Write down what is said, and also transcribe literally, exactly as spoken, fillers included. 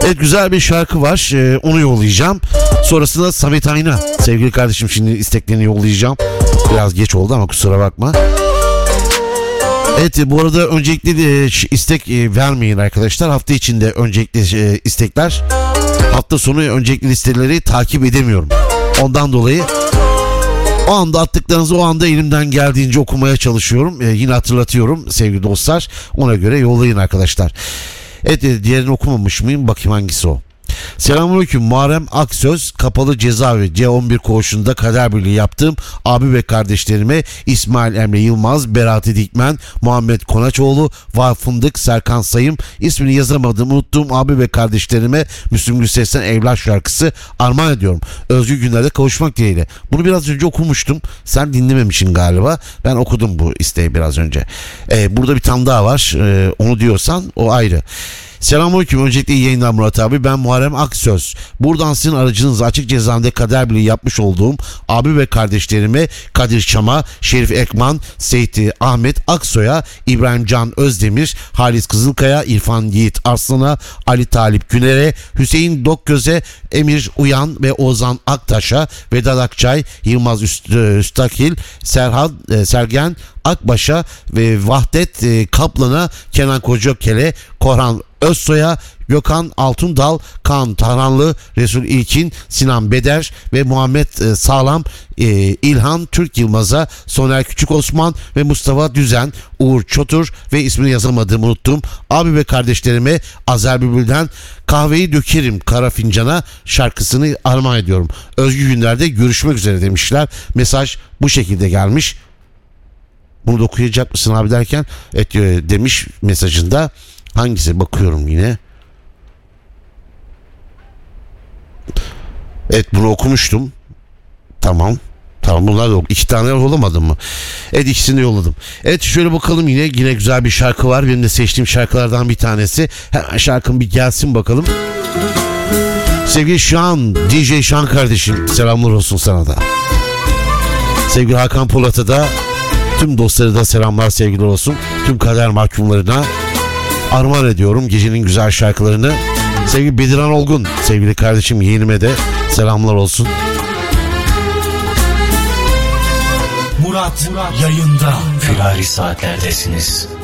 Evet, güzel bir şarkı var. Ee, onu yollayacağım. Sonrasında Samet Ayna. Sevgili kardeşim, şimdi isteklerini yollayacağım. Biraz geç oldu ama kusura bakma. Evet, bu arada öncelikle de istek vermeyin arkadaşlar. Hafta içinde öncelikle istekler. Hafta sonu öncelikli listeleri takip edemiyorum. Ondan dolayı o anda attıklarınızı o anda elimden geldiğince okumaya çalışıyorum. Ee, yine hatırlatıyorum sevgili dostlar. Ona göre yollayın arkadaşlar. Evet, diğerini okumamış mıyım? Bakayım hangisi o. Selamünaleyküm. Muharrem Aksöz, Kapalı Cezaevi C on bir koğuşunda kader birliği yaptığım abi ve kardeşlerime İsmail Emre Yılmaz, Berat Dikmen, Muhammed Konaçoğlu, Vahap Fındık, Serkan Sayım, ismini yazamadım unuttuğum abi ve kardeşlerime Müslüm Gürses'ten Evlat şarkısı armağan ediyorum. Özgür günlerde kavuşmak dileğiyle. Bunu biraz önce okumuştum. Sen dinlememişsin galiba. Ben okudum bu isteği biraz önce. Ee, burada bir tane daha var. Ee, onu diyorsan o ayrı. Selamünaleyküm. Öncelikle iyi yayınlar Murat abi. Ben Muharrem Aksöz. Buradan sizin aracınızla Açık Cezaevinde kader birliği yapmış olduğum abi ve kardeşlerime Kadir Çam'a, Şerif Ekman, Seyit Ahmet Aksoy'a, İbrahim Can Özdemir, Halis Kızılkaya, İrfan Yiğit Arslan'a, Ali Talip Güner'e, Hüseyin Dokgöz'e, Emir Uyan ve Ozan Aktaş'a, Vedat Akçay, Yılmaz Üst, Üstakil, Serhan, Sergen Akbaş'a ve Vahdet Kaplan'a, Kenan Kocakel'e, Korhan Özsoy'a, Gökhan Altundal, Kaan Tarhanlı, Resul İlkin, Sinan Beder ve Muhammed Sağlam, e, İlhan Türk Yılmaz'a, Soner Küçük Osman ve Mustafa Düzen, Uğur Çotur ve ismini yazamadığımı unuttum abi ve kardeşlerime Azer Bülbül'den Kahveyi Dökerim Kara Fincana şarkısını armağan ediyorum. Özgür günlerde görüşmek üzere demişler. Mesaj bu şekilde gelmiş. Bunu da okuyacak mısın abi derken et, demiş mesajında. Hangisi? Bakıyorum yine. Evet, bunu okumuştum. Tamam. Tamam, bunlar da iki tane yollamadım mı? Evet, ikisini de yolladım. Evet, şöyle bakalım, yine yine güzel bir şarkı var. Benim de seçtiğim şarkılardan bir tanesi. Hemen şarkım bir gelsin bakalım. Sevgili Şan, D J Şan kardeşim, selamlar olsun sana da. Sevgili Hakan Polat'a da, tüm dostları da selamlar, sevgiler olsun. Tüm kader mahkumlarına armağan ediyorum gecenin güzel şarkılarını. Sevgili Bediran Olgun, sevgili kardeşim yeğenime de selamlar olsun. Murat, Murat yayında. Firari saatlerdesiniz.